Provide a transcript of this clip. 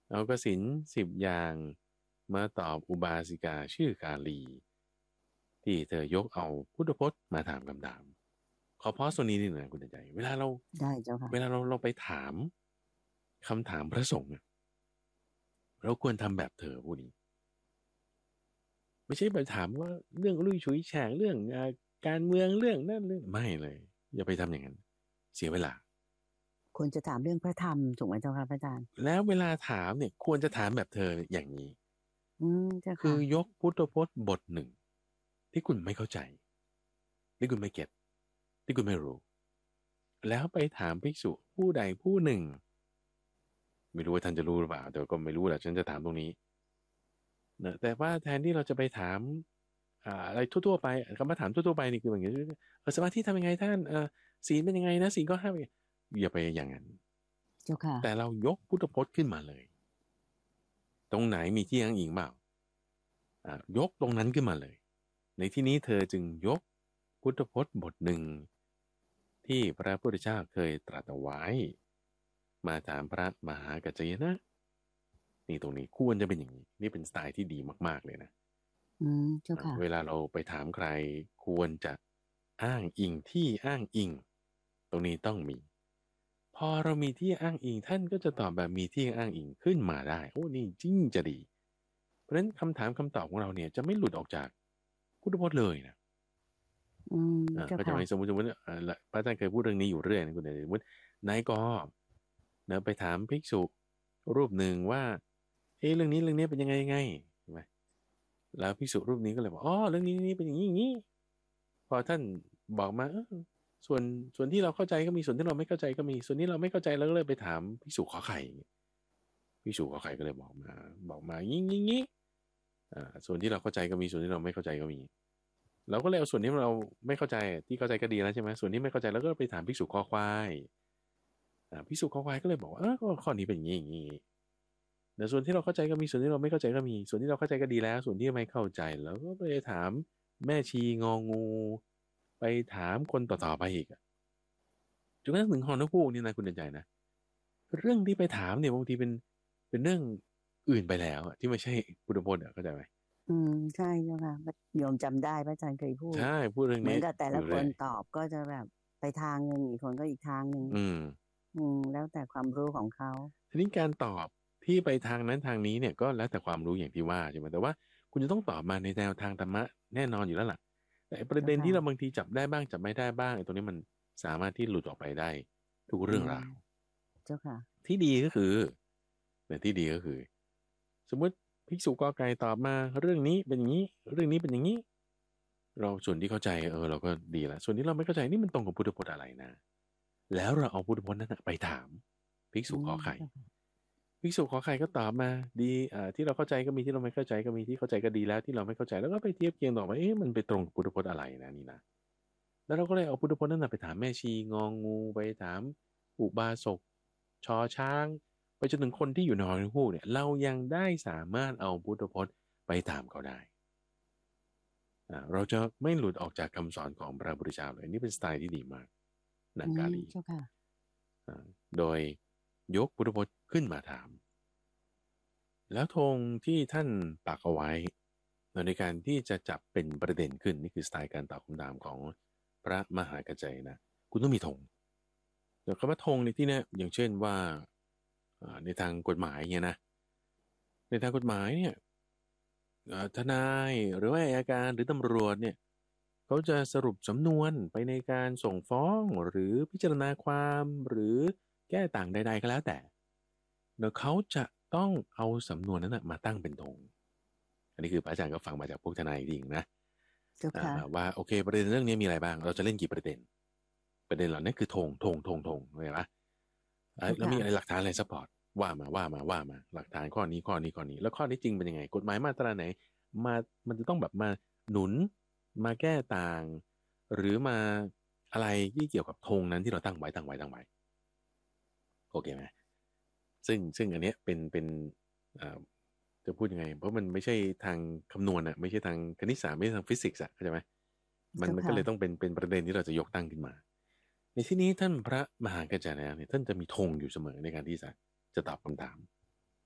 เอากสิณ10อย่างมาตอบอุบาสิกาชื่อกาลีที่เธอยกเอาพุทธพจน์มาถามคำถามขอพอสตัวนี้นิดหนึ่งนะคุณใจเวลาเราได้เจ้าค่ะเราไปถามคำถามพระสงฆ์อะเราควรทำแบบเธอผู้นี้ไม่ใช่ไปถามว่าเรื่องลุยฉุยแฉกเรื่องการเมืองเรื่องนั่นเรื่องไม่เลยอย่าไปทำอย่างนั้นเสียเวลาควรจะถามเรื่องพระธรรมถูกไหมเจ้าค่ะพระอาจารย์แล้วเวลาถามเนี่ยควรจะถามแบบเธออย่างนี้เจ้าค่ะคือยกพุทธพจน์บทหนึ่งที่คุณไม่เข้าใจที่คุณไม่เก็ตที่คุณไม่รู้แล้วไปถามภิกษุผู้ใดผู้หนึ่งไม่รู้ว่าท่านจะรู้หรือเปล่าแต่ก็ไม่รู้แหละฉันจะถามตรงนี้นะแต่ว่าแทนที่เราจะไปถามอะไรทั่วๆไปคำว่าถามทั่วๆไปนี่คืออย่างนี้สมาธิทำยังไงท่านศีลเป็นยังไงนะศีลก็ห้ามอย่าไปอย่างนั้นเจ้าค่ะแต่เรายกพุทธพจน์ขึ้นมาเลยตรงไหนมีที่อ้างอิงเปล่ายกตรงนั้นขึ้นมาเลยในที่นี้เธอจึงยกพุทธพจน์บทหนึ่งที่พระพุทธเจ้าเคยตรัสเอาไว้มาถามพระมหากัจจยนะนี่ตรงนี้ควรจะเป็นอย่างนี้นี่เป็นสไตล์ที่ดีมากๆเลยนะเจ้าค่ะเวลาเราไปถามใครควรจะอ้างอิงที่อ้างอิงตรงนี้ต้องมีพอเรามีที่อ้างอิงท่านก็จะตอบแบบมีที่อ้างอิงขึ้นมาได้โอ้นี่จริงจะดีเพราะฉะนั้นคำถามคำตอบของเราเนี่ยจะไม่หลุดออกจากพุทธพจน์เลยนะเจ้าก็จะค่ะไม่สมมติพระอาจารย์เคยพูดเรื่องนี้อยู่เรื่อยนะคุณเดชสมมตินายกเนะไปถามภิกษุรูปหนึ่งว่าเรื่องนี้เป็นยังไงยังไงใช่ไหมแล้วภิกษุรูปนี้ก็เลยบอกอ๋อเรื่องนี้เป็นอย่างนี้อย่างนี้พอท่านบอกมาส่วนส่วนที่เราเข้าใจก็มีส่วนที่เราไม่เข้าใจก็มีส่วนที่เราไม่เข้าใจเราก็เลยไปถามภิกษุขอไข่ภิกษุขอไข่ก็เลยบอกมางี้ส่วนที่เราเข้าใจก็มีส่วนที่เราไม่เข้าใจก็มี เราก็เลยเอาส่วนที่เราไม่เข้าใจที่เข้าใจก็ดีแล้วใช่ไหมส่วนที่ไม่เข้าใจแล้วก็ไปถามภิกษุคอควายภิกษุคอควายก็เลยบอกว่าก็ข้อนี้เป็นอย่างนี้อย่างนี้แต่ส่วนที่เราเข้าใจก็มีส่วนที่เราไม่เข้าใจก็มีส่วนที่เราเข้าใจก็ดีแล้วส่วนที่ไม่เข้าใจแล้วก็ไปถามแม่ชีงองูไปถามคนต่อๆไปอีกจนกระทั่งถึงฮอนกฮูกนี่นะคุณเดินใจนะเรื่องที่ไปถามเนี่ยบางทีเป็นเรื่องอื่นไปแล้วที่ไม่ใช่พุทธพจน์เข้าใจไหมใช่เจ้าค่ะโยมจำได้พระอาจารย์เคยพูดใช่พูดเรื่องนี้เหมือนกับแต่ละคนอยู่เลยตอบก็จะแบบไปทางหนึ่งอีกคนก็อีกทางหนึ่งอืมแล้วแต่ความรู้ของเขาทีนี้การตอบที่ไปทางนั้นทางนี้เนี่ยก็แล้วแต่ความรู้อย่างที่ว่าใช่ไหมแต่ว่าคุณจะต้องตอบมาในแนวทางธรรมะแน่นอนอยู่แล้วล่ะแต่ไอ้ประเจ้าเด็นที่เราบางค่ะทีจับได้บ้างจับไม่ได้บ้างไอ้ตรงนี้มันสามารถที่หลุดออกไปได้ทุกอืเรื่องมราวเจ้าค่ะที่ดีก็คือเนี่ยที่ดีก็คือสมมติภิกษุกอไก่ตอบมาเรื่องนี้เป็นอย่างนี้เรื่องนี้เป็นอย่างนี้เราส่วนที่เข้าใจเราก็ดีละส่วนที่เราไม่เข้าใจนี่มันตรงกับพุทธพจน์อะไรนะแล้วเราเอาพุทธพจน์นั้นนะไปถามภิกษุขอไข่เจ้าค่ะภิกษุขอใครก็ตอบมาดีที่เราเข้าใจก็มีที่เราไม่เข้าใจก็มีที่เข้าใจก็ดีแล้วที่เราไม่เข้าใจแล้วก็ไปเทียบเคียงต่อมามันไปตรงกับพุทธพจน์อะไรนะนี่นะแล้วเราก็เลยเอาพุทธพจน์นั้นนะไปถามแม่ชีงองูไปถามอุบาสกชอช้างไปจนถึงคนที่อยู่ในหอในหูกเนี่ยเรายังได้สามารถเอาพุทธพจน์ไปถามเขาได้เราจะไม่หลุดออกจากคำสอนของพระพุทธเจ้าเลยนี่เป็นสไตล์ที่ดีมากนางกาลีเจ้าค่ะโดยยกพุทธพจน์ขึ้นมาถาม แล้วธงที่ท่านปักเอาไว้ในการที่จะจับเป็นประเด็นขึ้นนี่คือสไตล์การตอบคำถามของพระมหากัจจายนะคุณต้องมีธงแต่คำว่าธงในที่นี้อย่างเช่นว่าในทางกฎหมายเนี่ยนะในทางกฎหมายเนี่ยทนายหรือว่าอัยการหรือตำรวจเนี่ยเขาจะสรุปสำนวนไปในการส่งฟ้องหรือพิจารณาความหรือแก้ต่างใดๆก็แล้วแต่เดี๋ยวเขาจะต้องเอาสำนวนนั้นนะมาตั้งเป็นธง อันนี้คือพระอาจารย์ก็ฟังมาจากพวกทนายจริงนะเจ้าค่ะว่าโอเคประเด็นเรื่องนี้มีอะไรบ้างเราจะเล่นกี่ประเด็นประเด็นเหล่านี้คือธงเข้าใจปะเจ้าแล้วมีอะไรค่ะหลักฐานอะไรซัพพอร์ตว่ามาหลักฐานข้อนี้แล้วข้อนี้จริงเป็นยังไงกฎหมายมาตราไหนมามันจะต้องแบบมาหนุนมาแก้ต่างหรือมาอะไรที่เกี่ยวกับธงนั้นที่เราตั้งไว้โอเคไหมซึ่งอันเนี้ยเป็นอ่าจะพูดยังไงเพราะมันไม่ใช่ทางคำนวณอะไม่ใช่ทางคณิตศาสตร์ไม่ใช่ทางฟิสิกส์อะเข้าใจไหมมันก็เจ้าค่ะเลยต้องเป็นประเด็นที่เราจะยกตั้งขึ้นมาในที่นี้ท่านพระมหากัจจายนะเนี่ยท่านจะมีธงอยู่เสมอในการที่จะตอบคำถาม